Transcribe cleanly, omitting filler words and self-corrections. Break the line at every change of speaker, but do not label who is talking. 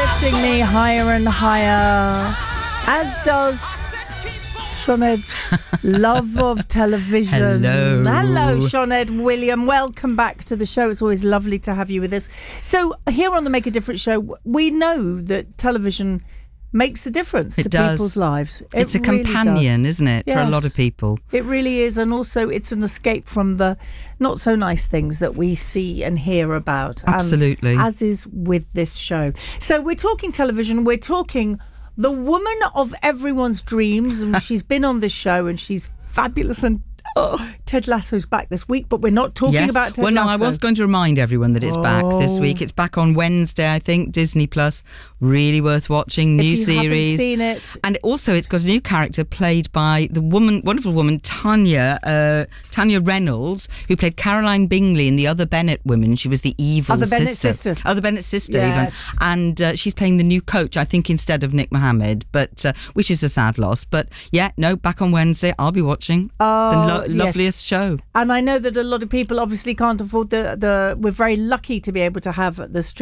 lifting me higher and higher, as does Sinead's love of television. Hello, Sinead William. Welcome back to the show. It's always lovely to have you with us. So here on the Make a Difference show, we know that television makes a difference to people's lives.
It's a companion, isn't it, for a lot of people?
It really is, and also it's an escape from the not so nice things that we see and hear about.
Absolutely.
As is with this show. So we're talking television, we're talking the woman of everyone's dreams, and she's been on this show and she's fabulous, and Ted Lasso's back this week, but we're not talking about Ted Lasso.
I was going to remind everyone that it's back this week. It's back on Wednesday, I think, Disney Plus. Really worth watching. New series.
If you haven't seen it.
And also it's got a new character played by the wonderful woman Tanya Reynolds, who played Caroline Bingley in The Other Bennett Women. She was the evil sister. Other Bennett sister,
yes.
Even. And she's playing the new coach, I think, instead of Nick Mohammed, but which is a sad loss. But yeah, no, back on Wednesday. I'll be watching. Loveliest show.
And I know that a lot of people obviously can't afford we're very lucky to be able to have the